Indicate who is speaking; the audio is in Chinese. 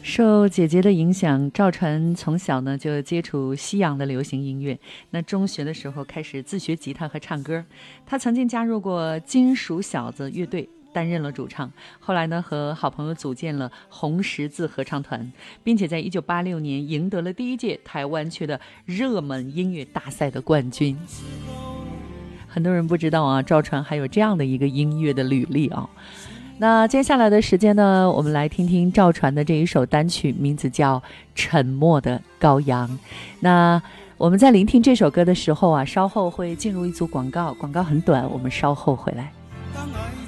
Speaker 1: 受姐姐的影响，赵传从小呢就接触西洋的流行音乐。那中学的时候开始自学吉他和唱歌。他曾经加入过金属小子乐队，担任了主唱。后来呢，和好朋友组建了红十字合唱团，并且在1986年赢得了第一届台湾区的热门音乐大赛的冠军。很多人不知道啊，赵传还有这样的一个音乐的履历啊。那接下来的时间呢，我们来听听赵传的这一首单曲，名字叫《沉默的羔羊》。那我们在聆听这首歌的时候啊，稍后会进入一组广告，广告很短，我们稍后回来。